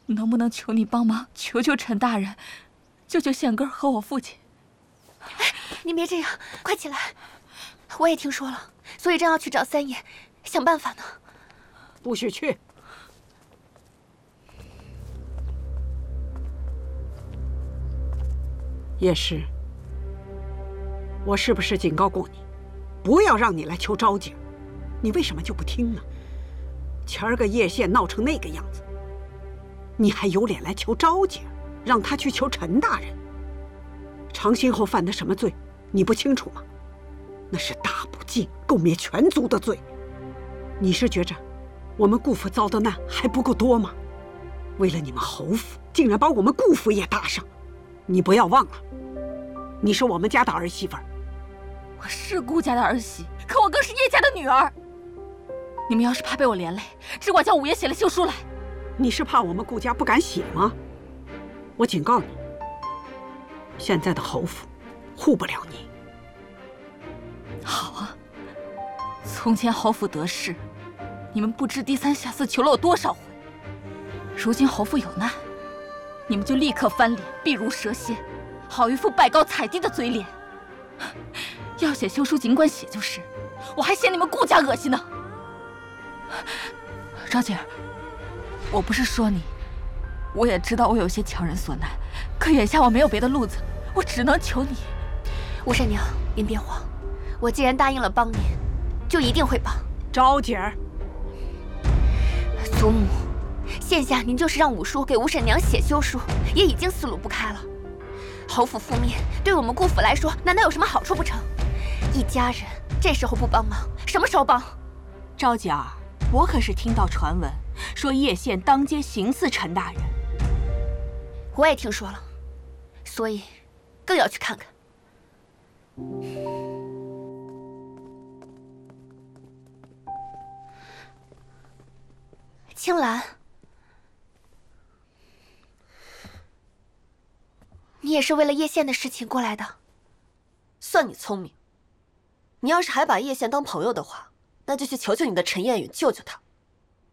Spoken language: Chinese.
能不能求你帮忙，求求陈大人，救救宪哥和我父亲？ 哎，您别这样，快起来！我也听说了，所以正要去找三爷，想办法呢。 不许去！叶氏，我是不是警告过你，不要让你来求昭姐？你为什么就不听呢？前儿个叶县闹成那个样子，你还有脸来求昭姐，让她去求陈大人？长兴后犯的什么罪，你不清楚吗？那是大不敬、构灭全族的罪。你是觉着我们顾府遭的难还不够多吗？为了你们侯府，竟然把我们顾府也搭上。你不要忘了，你是我们家的儿媳妇儿。 我是顾家的儿媳，可我更是叶家的女儿。你们要是怕被我连累，只管叫五爷写了休书来。 你是怕我们顾家不敢写吗？我警告你，现在的侯府护不了你。 好啊，从前侯府得势，你们不知低三下四求了我多少回。如今侯府有难，你们就立刻翻脸，避如蛇蝎，好一副拜高踩低的嘴脸。要写休书尽管写就是，我还嫌你们顾家恶心呢。昭姐儿，我不是说你，我也知道我有些强人所难，可眼下我没有别的路子，我只能求你。 吴婶娘，您别慌，我既然答应了帮您，就一定会帮。 昭姐儿， 祖母，现下您就是让五叔给吴婶娘写休书，也已经思路不开了。侯府覆灭，对我们顾府来说，难道有什么好处不成？一家人这时候不帮忙，什么时候帮？ 昭姐儿，我可是听到传闻，说叶县当街行刺陈大人。 我也听说了，所以更要去看看。青兰，你也是为了叶县的事情过来的？ 算你聪明。你要是还把叶县当朋友的话，那就去求求你的陈燕允，救救他。